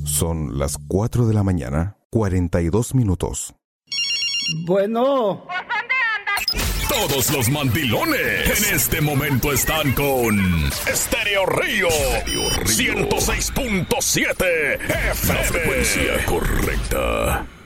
Son las 4 de la mañana, 42 minutos. Bueno. Todos los mandilones en este momento están con Estéreo Río 106.7 FM. La frecuencia correcta.